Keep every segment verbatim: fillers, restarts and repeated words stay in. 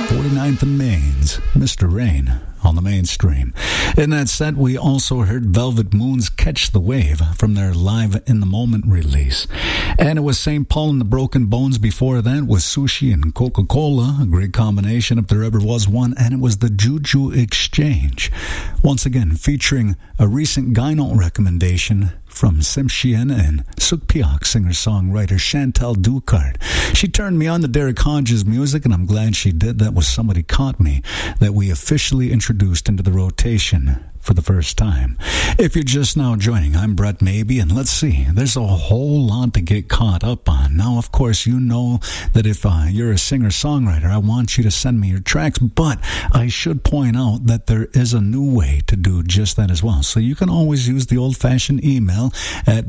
forty-ninth and Main's Mister Rain on the mainstream. In that set, we also heard Velvet Moon's Catch the Wave from their Live in the Moment release. And it was Saint Paul and the Broken Bones before that with Sushi and Coca-Cola, a great combination if there ever was one, and it was the Juju Exchange. Once again, featuring a recent Gyno recommendation from Simshien and Sukpiak singer-songwriter Chantal Ducard. She turned me on to Derek Hodges' music, and I'm glad she did. That was Somebody Caught Me, that we officially introduced into the rotation for the first time. If you're just now joining, I'm Brett Maybe, and let's see, there's a whole lot to get caught up on. Now, of course, you know that if uh, you're a singer-songwriter, I want you to send me your tracks, but I should point out that there is a new way to do just that as well. So you can always use the old-fashioned email at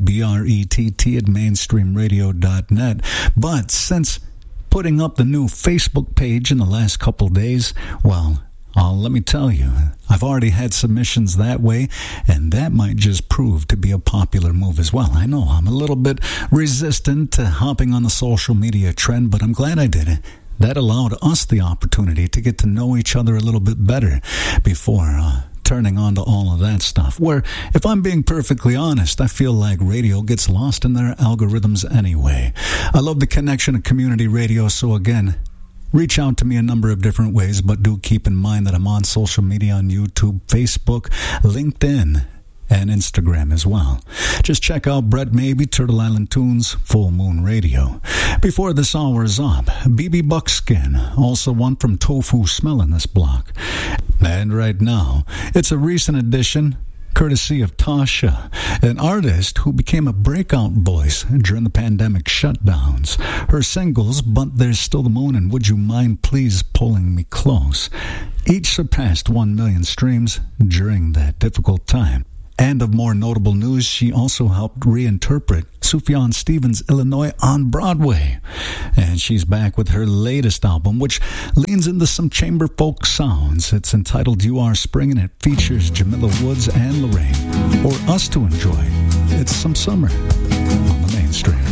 brett at mainstream radio dot net, but since putting up the new Facebook page in the last couple days, well, Uh, let me tell you, I've already had submissions that way, and that might just prove to be a popular move as well. I know I'm a little bit resistant to hopping on the social media trend, but I'm glad I did it. That allowed us the opportunity to get to know each other a little bit better before uh, turning on to all of that stuff. Where, if I'm being perfectly honest, I feel like radio gets lost in their algorithms anyway. I love the connection of community radio, so again, reach out to me a number of different ways, but do keep in mind that I'm on social media on YouTube, Facebook, LinkedIn, and Instagram as well. Just check out Brett Maybe, Turtle Island Tunes, Full Moon Radio. Before this hour is up, B B Buckskin, also one from Tofu Smell in this block. And right now, it's a recent addition, courtesy of Tasha, an artist who became a breakout voice during the pandemic shutdowns. Her singles, But There's Still the Moon and Would You Mind Please Pulling Me Close, each surpassed one million streams during that difficult time. And of more notable news, she also helped reinterpret Sufjan Stevens' Illinois on Broadway. And she's back with her latest album, which leans into some chamber folk sounds. It's entitled You Are Spring, and it features Jamila Woods and Lorraine. For us to enjoy, it's some summer on the mainstream.